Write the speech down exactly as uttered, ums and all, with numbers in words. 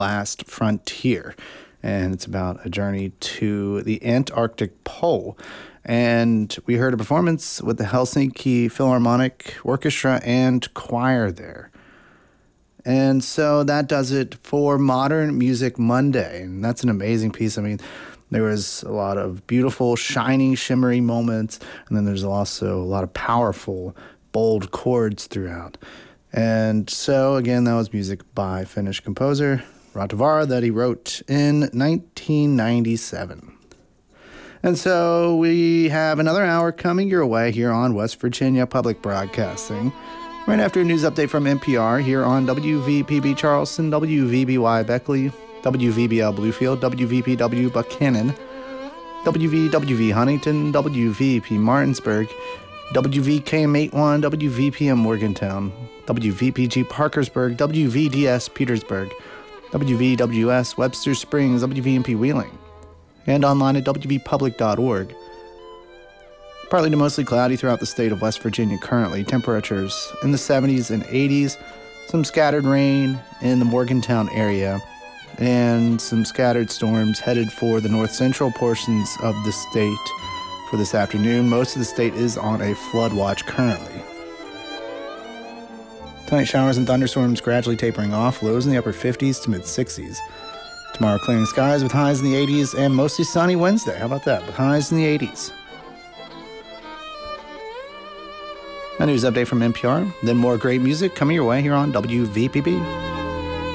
Last Frontier. And it's about a journey to the Antarctic Pole. And we heard a performance with the Helsinki Philharmonic Orchestra and choir there. And so that does it for Modern Music Monday. And that's an amazing piece. I mean, there was a lot of beautiful, shining, shimmery moments. And then there's also a lot of powerful, bold chords throughout. And so, again, that was music by Finnish composer Rautavaara that he wrote in nineteen ninety-seven. And so we have another hour coming your way here on West Virginia Public Broadcasting. Right after a news update from N P R here on W V P B Charleston, W V B Y Beckley, W V B L Bluefield, W V P W Buchanan, W V W V Huntington, W V P Martinsburg, W V K M eighty-one, W V P M Morgantown, W V P G Parkersburg, W V D S Petersburg, W V W S Webster Springs, W V M P Wheeling, and online at W V public dot org. Partly to mostly cloudy throughout the state of West Virginia currently. Temperatures in the seventies and eighties. Some scattered rain in the Morgantown area. And some scattered storms headed for the north central portions of the state for this afternoon. Most of the state is on a flood watch currently. Tonight, showers and thunderstorms gradually tapering off. Lows in the upper fifties to mid-sixties. Tomorrow, clearing skies with highs in the eighties and mostly sunny Wednesday. How about that? With highs in the eighties. A news update from N P R. Then more great music coming your way here on W V P B.